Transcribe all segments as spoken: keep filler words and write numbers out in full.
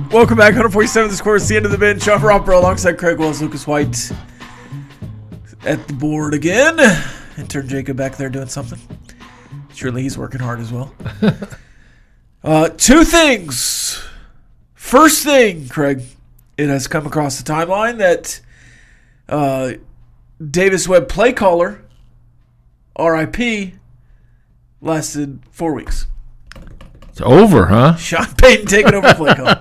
Welcome back, one forty-seven. The Score is the end of the bench. Sean Roper alongside Craig Wells, Lucas White at the board again. Intern Jacob back there doing something. Surely he's working hard as well. uh, two things. First thing, Craig, it has come across the timeline that uh, Davis Webb play caller, R I P, lasted four weeks. It's over, huh? Sean Payton taking over play calling.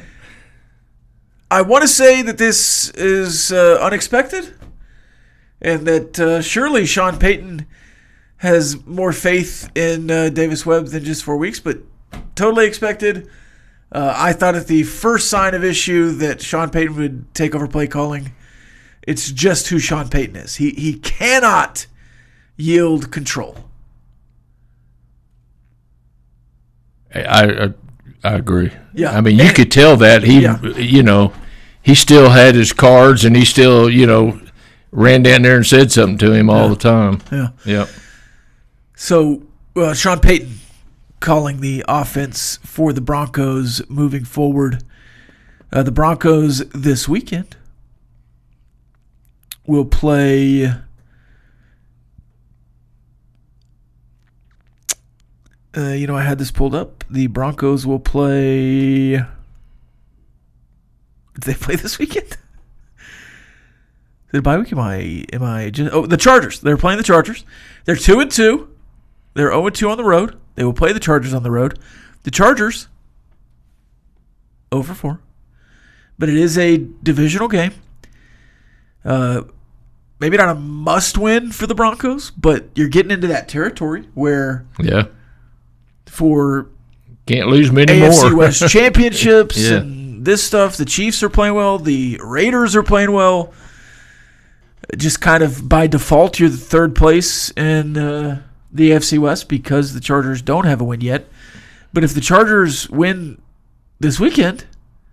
I want to say that this is uh, unexpected, and that uh, surely Sean Payton has more faith in uh, Davis Webb than just four weeks, but totally expected. Uh, I thought at the first sign of issue that Sean Payton would take over play calling. It's just who Sean Payton is. He he cannot yield control. I, I I agree. Yeah, I mean, you and, could tell that he, yeah. you know, he still had his cards, and he still, you know, ran down there and said something to him all yeah. the time. Yeah. Yep. So uh, Sean Payton calling the offense for the Broncos moving forward. Uh, the Broncos this weekend will play. Uh, you know, I had this pulled up. The Broncos will play. Did they play this weekend? Did bye week? Am I? Am I just? Oh, the Chargers. They're playing the Chargers. They're two and two. They're zero and two on the road. They will play the Chargers on the road. The Chargers zero for four, but it is a divisional game. Uh, maybe not a must-win for the Broncos, but you're getting into that territory where. Yeah. For can't lose many A F C more. West championships yeah. and this stuff, the Chiefs are playing well, the Raiders are playing well. Just kind of by default, you're the third place in uh, the A F C West because the Chargers don't have a win yet. But if the Chargers win this weekend,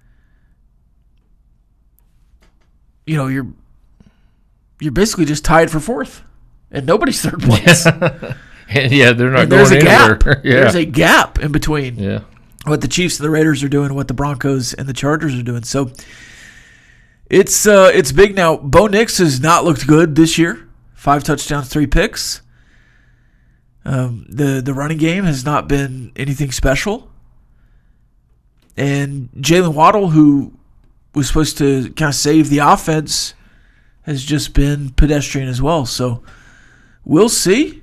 you know, you're you're basically just tied for fourth, and nobody's third place. And yeah, they're not and going there's a anywhere. gap. yeah. There's a gap in between yeah. what the Chiefs and the Raiders are doing and what the Broncos and the Chargers are doing. So it's uh, it's big now. Bo Nix has not looked good this year. Five touchdowns, three picks. Um, the, the running game has not been anything special. And Jalen Waddle, who was supposed to kind of save the offense, has just been pedestrian as well. So we'll see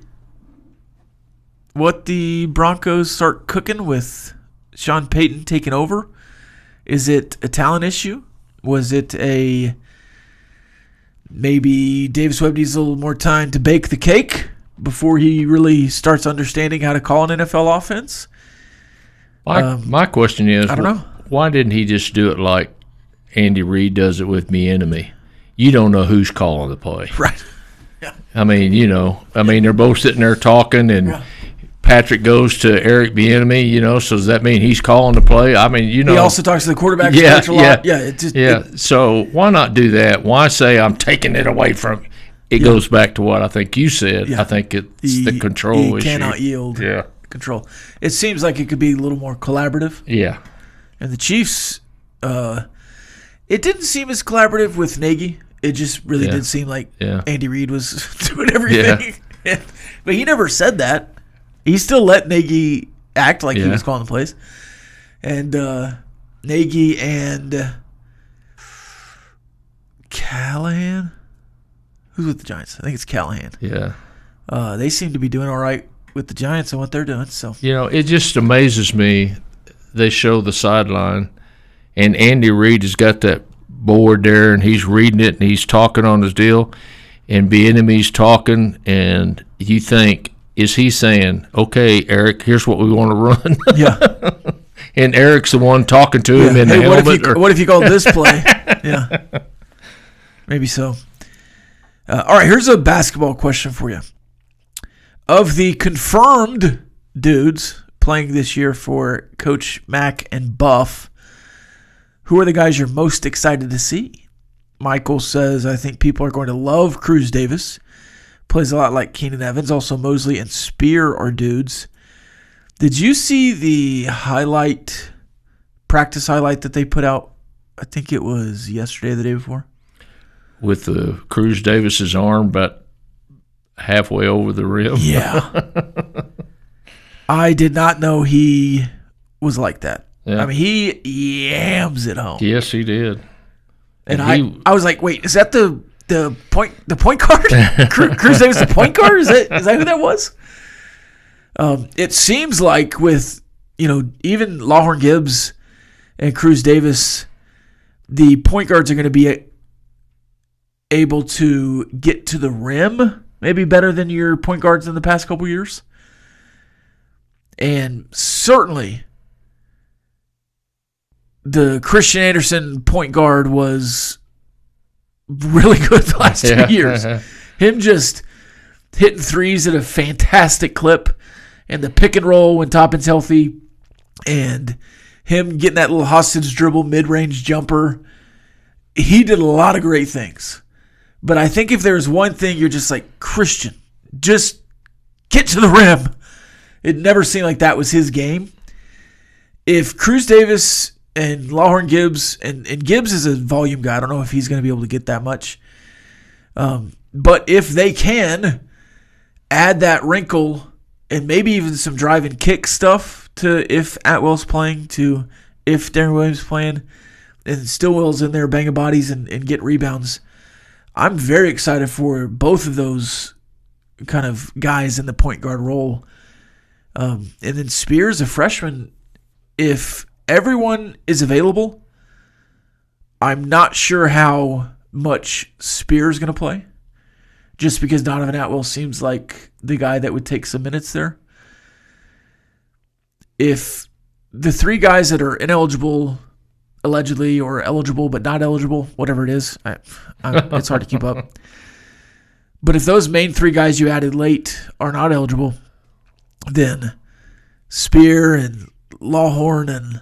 what the Broncos start cooking with Sean Payton taking over. Is it a talent issue? Was it a maybe Davis Webb needs a little more time to bake the cake before he really starts understanding how to call an N F L offense? My, Um, my question is, I don't know. why didn't he just do it like Andy Reid does it with Bieniemy? You don't know who's calling the play. Right. Yeah. I mean, you know, I mean, they're both sitting there talking, and Yeah. Patrick goes to Eric Bieniemy, you know, so does that mean he's calling the play? I mean, you know. He also talks to the quarterback Yeah, coach a lot. yeah. Yeah, it just, Yeah, it- so why not do that? Why say I'm taking it away from it? Yeah. Goes back to what I think you said. Yeah. I think it's he, the control he issue. cannot yield Yeah. control. It seems like it could be a little more collaborative. Yeah. And the Chiefs, uh, it didn't seem as collaborative with Nagy. It just really Yeah. did seem like Yeah. Andy Reid was doing everything. But he never said that. He still let Nagy act like he Yeah. was calling the plays. And uh, Nagy and uh, Callahan? Who's with the Giants? I think it's Callahan. Yeah. Uh, they seem to be doing all right with the Giants and what they're doing. So You know, it just amazes me. They show the sideline, and Andy Reid has got that board there, and he's reading it, and he's talking on his deal, and Bieniemy's talking, and you think, is he saying, okay, Eric, here's what we want to run? yeah. And Eric's the one talking to him Yeah. in Hey, the what helmet. if you or- what if you called this play? Yeah, maybe so. Uh, all right, here's a basketball question for you. Of the confirmed dudes playing this year for Coach Mack and Buff, who are the guys you're most excited to see? Michael says, I think people are going to love Cruz Davis. Plays a lot like Keenan Evans. Also, Mosley and Spear are dudes. Did you see the highlight practice highlight that they put out. I think it was yesterday or the day before. With the Cruz Davis's arm about halfway over the rim. Yeah. I did not know he was like that. Yeah. I mean, he yams it home. Yes, he did. And, And he, I, I was like, wait, is that the the point the point guard? Cruz Davis, the point guard? Is that is that who that was? Um, it seems like with you know even Lawhorn Gibbs and Cruz Davis, the point guards are going to be able to get to the rim maybe better than your point guards in the past couple years. And certainly the Christian Anderson point guard was really good the last yeah. two years. Him just hitting threes at a fantastic clip, and the pick and roll when Toppin's healthy, and him getting that little hostage dribble mid-range jumper. He did a lot of great things. But I think if there's one thing you're just like, Christian, just get to the rim. It never seemed like that was his game. If Cruz Davis and Lawhorn Gibbs, and, and Gibbs is a volume guy. I don't know if he's going to be able to get that much. Um, but if they can add that wrinkle and maybe even some drive and kick stuff to if Atwell's playing, to if Darren Williams playing, and Stillwell's in there banging bodies and, and get rebounds, I'm very excited for both of those kind of guys in the point guard role. Um, and then Spears, a freshman, if everyone is available, I'm not sure how much Spears is going to play, just because Donovan Atwell seems like the guy that would take some minutes there. If the three guys that are ineligible, allegedly, or eligible but not eligible, whatever it is, I, I, it's hard to keep up. But if those main three guys you added late are not eligible, then Spear and Lawhorn and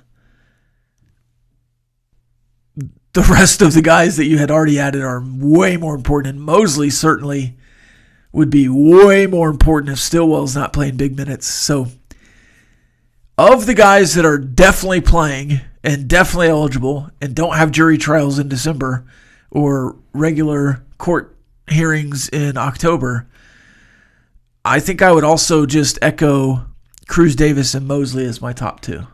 the rest of the guys that you had already added are way more important. And Mosley certainly would be way more important if Stillwell's not playing big minutes. So of the guys that are definitely playing and definitely eligible and don't have jury trials in December or regular court hearings in October, I think I would also just echo Cruz Davis and Mosley as my top two.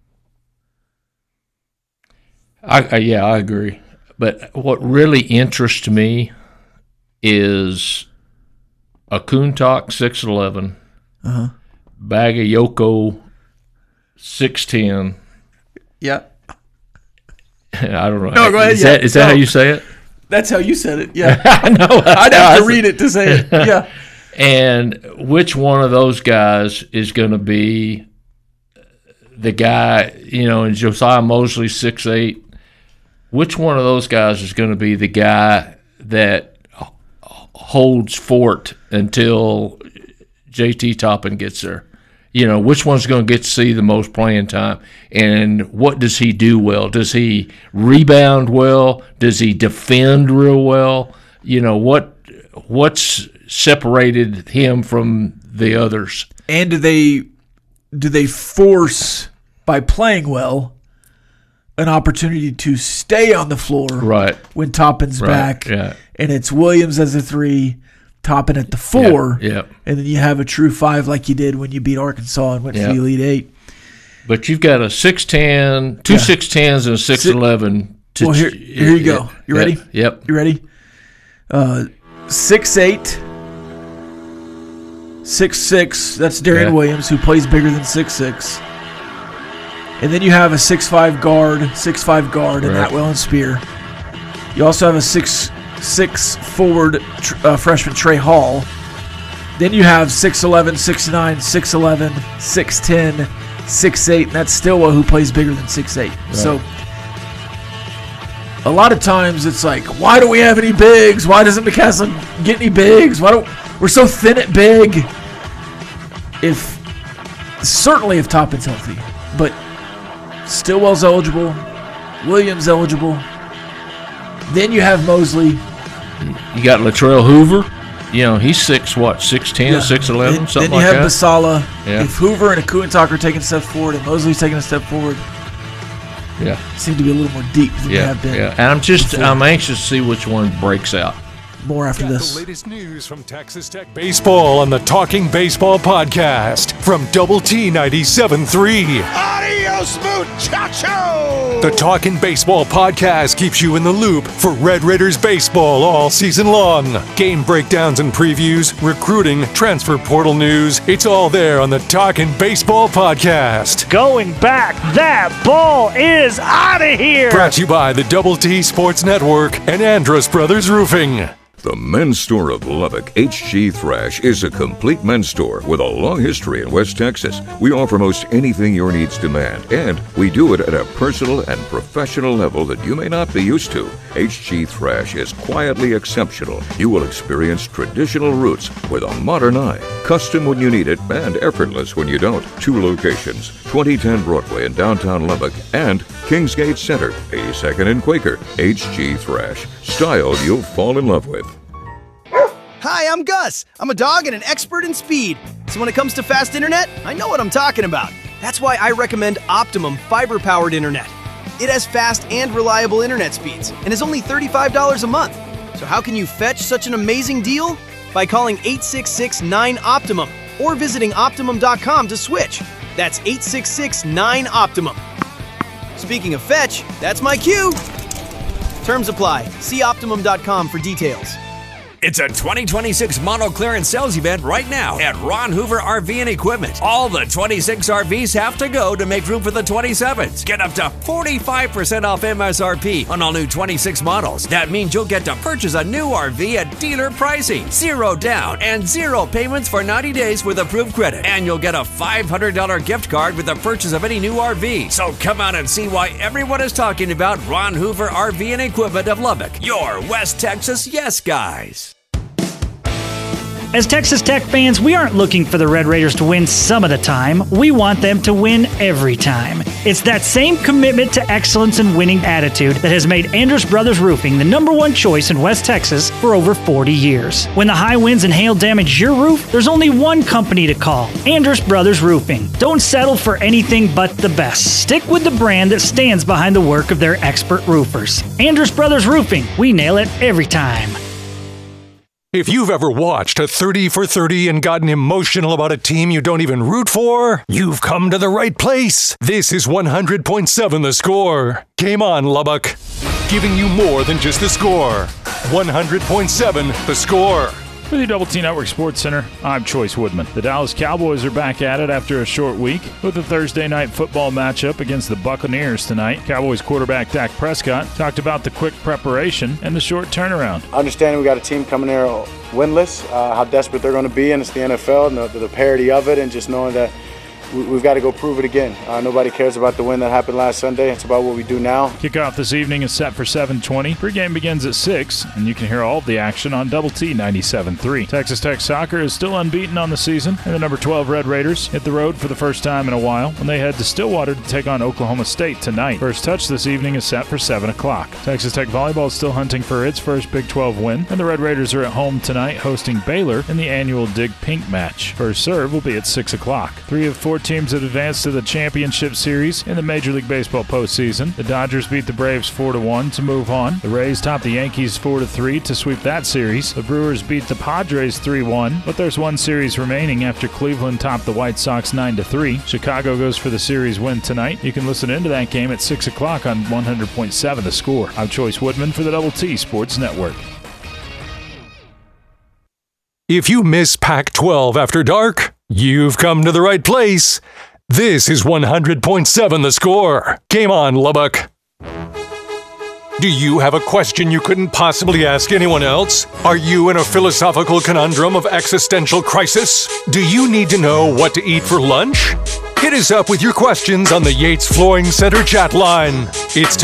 I, I yeah, I agree. But what really interests me is a Kuntak six eleven, uh-huh. Bagayoko six ten. Yeah. I don't know. No, go ahead. Is yeah. that, is that no. how you say it? That's how you said it. Yeah. I know. I'd have to read it to say it. Yeah. And which one of those guys is going to be the guy, you know, and Josiah Mosley six eight, which one of those guys is going to be the guy that holds fort until J T Toppin gets there? You know, which one's going to get to see the most playing time? And what does he do well? Does he rebound well? Does he defend real well? You know, what what's separated him from the others? And do they do they force, by playing well, an opportunity to stay on the floor right when Toppin's right. back? Yeah. And it's Williams as a three, Toppin at the four, yeah. Yeah. and then you have a true five like you did when you beat Arkansas and went yeah. for the Elite Eight. But you've got a six ten, two yeah. six tens and a six eleven. Well, here, here you go. You ready? Yep. You ready? Uh, six eight, six six. That's Darian yeah. Williams, who plays bigger than six six. And then you have a six five guard, six five guard, and right. Atwell and Spear. You also have a six six forward uh, freshman Trey Hall. Then you have six eleven, six nine, six eleven, six ten, six eight, and that's Stillwell, who plays bigger than six eight. Right. So a lot of times it's like, why do we have any bigs? Why doesn't McCaslin get any bigs? Why don't we're so thin at big? If certainly if Toppin's healthy, but Stillwell's eligible, Williams eligible. Then you have Mosley. You got Latrell Hoover. You know, he's six, what, six ten, yeah. six eleven, then, something then you like have that. Basala. Yeah. If Hoover and Akuintak are taking a step forward and Mosley's taking a step forward, Yeah. seem to be a little more deep than Yeah. they have been. Yeah. And I'm just before. I'm anxious to see which one breaks out. More after Got this. the latest news from Texas Tech Baseball on the Talking Baseball podcast from Double T ninety-seven point three. Adios, muchacho! The Talking Baseball podcast keeps you in the loop for Red Raiders baseball all season long. Game breakdowns and previews, recruiting, transfer portal news. It's all there on the Talking Baseball podcast. Going back, that ball is out of here! Brought to you by the Double T Sports Network and Andrus Brothers Roofing. The men's store of Lubbock, H G Thrash, is a complete men's store with a long history in West Texas. We offer most anything your needs demand, and we do it at a personal and professional level that you may not be used to. H G Thrash is quietly exceptional. You will experience traditional roots with a modern eye, custom when you need it, and effortless when you don't. Two locations, twenty ten Broadway in downtown Lubbock and Kingsgate Center, eighty-second and Quaker. H G Thrash, style you'll fall in love with. Hi, I'm Gus. I'm a dog and an expert in speed. So when it comes to fast internet, I know what I'm talking about. That's why I recommend Optimum fiber-powered internet. It has fast and reliable internet speeds and is only thirty-five dollars a month. So how can you fetch such an amazing deal? By calling eight six six nine Optimum or visiting optimum dot com to switch. That's eight six six nine Optimum. Speaking of fetch, that's my cue. Terms apply. See optimum dot com for details. It's a twenty twenty-six model clearance sales event right now at Ron Hoover R V and Equipment. All the twenty-six R Vs have to go to make room for the twenty-sevens. Get up to forty-five percent off M S R P on all new twenty-six models. That means you'll get to purchase a new R V at dealer pricing, zero down, and zero payments for ninety days with approved credit. And you'll get a five hundred dollars gift card with the purchase of any new R V. So come out and see why everyone is talking about Ron Hoover R V and Equipment of Lubbock, your West Texas yes guys. As Texas Tech fans, we aren't looking for the Red Raiders to win some of the time. We want them to win every time. It's that same commitment to excellence and winning attitude that has made Andrus Brothers Roofing the number one choice in West Texas for over forty years. When the high winds and hail damage your roof, there's only one company to call, Andrus Brothers Roofing. Don't settle for anything but the best. Stick with the brand that stands behind the work of their expert roofers. Andrus Brothers Roofing. We nail it every time. If you've ever watched a thirty for thirty and gotten emotional about a team you don't even root for, you've come to the right place. This is one hundred point seven The Score. Game on, Lubbock. Giving you more than just the score. one hundred point seven The Score. For the Double T Network Sports Center, I'm Choice Woodman. The Dallas Cowboys are back at it after a short week with a Thursday night football matchup against the Buccaneers tonight. Cowboys quarterback Dak Prescott talked about the quick preparation and the short turnaround. Understanding we got a team coming here winless, uh, how desperate they're going to be, and it's the N F L, and the, the parity of it, and just knowing that we, we've got to go prove it again. Uh, nobody cares about the win that happened last Sunday. It's about what we do now. Kickoff this evening is set for seven twenty. Pregame begins at six, and you can hear all of the action on Double T ninety-seven point three. Texas Tech Soccer is still unbeaten on the season, and the number twelve Red Raiders hit the road for the first time in a while when they head to Stillwater to take on Oklahoma State tonight. First touch this evening is set for seven o'clock. Texas Tech Volleyball is still hunting for its first Big twelve win, and the Red Raiders are at home tonight hosting Baylor in the annual Dig Pink match. First serve will be at six o'clock. Three of four teams have advanced to the championship series in the Major League Baseball postseason. The Dodgers beat the Braves four to one to move on. The Rays topped the Yankees four to three to sweep that series. The Brewers beat the Padres three one, but there's one series remaining after Cleveland topped the White Sox nine to three. Chicago goes for the series win tonight. You can listen into that game at six o'clock on one hundred point seven The Score. I'm Choice Woodman for the Double T Sports Network. If you miss Pac twelve after dark, you've come to the right place. This is one hundred point seven The Score. Game on, Lubbock. Do you have a question you couldn't possibly ask anyone else? Are you in a philosophical conundrum of existential crisis? Do you need to know what to eat for lunch? Hit us up with your questions on the Yates Flooring Center chat line. It's time.